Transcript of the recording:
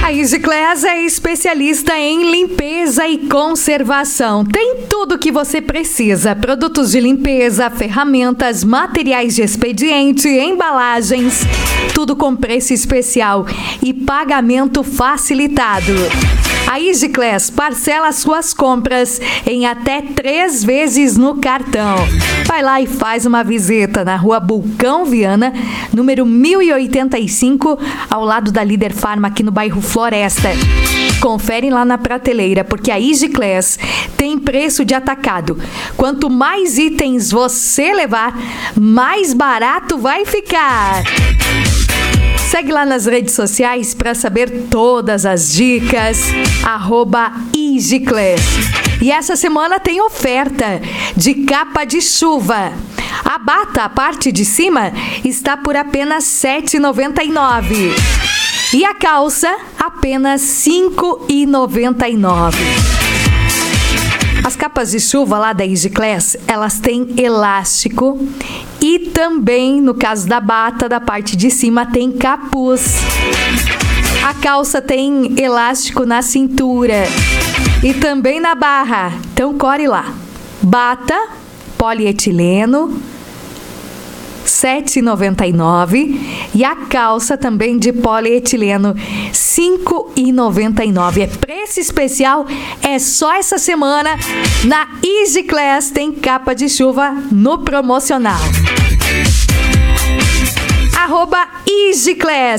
A EasyClass é especialista em limpeza e conservação. Tem tudo o que você precisa: produtos de limpeza, ferramentas, materiais de expediente, embalagens, tudo com preço especial e pagamento facilitado. A EasyClass parcela suas compras em até 3 vezes no cartão. Vai lá e faz uma visita na Rua Bulcão Viana, número 1085, ao lado da Líder Farma, aqui no bairro Floresta. Confere lá na prateleira, porque a EasyClass tem preço de atacado. Quanto mais itens você levar, mais barato vai ficar. Segue lá nas redes sociais para saber todas as dicas. @EasyClass. E essa semana tem oferta de capa de chuva. A bata, a parte de cima, está por apenas R$ 7,99. E a calça, apenas R$ 5,99. As capas de chuva lá da EasyClass, elas têm elástico e também, no caso da bata, da parte de cima, tem capuz. A calça tem elástico na cintura e também na barra. Então, corre lá. Bata, polietileno, R$ 7,99, e a calça também de polietileno, R$ 5,99. É preço especial, é só essa semana. Na EasyClass tem capa de chuva no promocional. @EasyClass.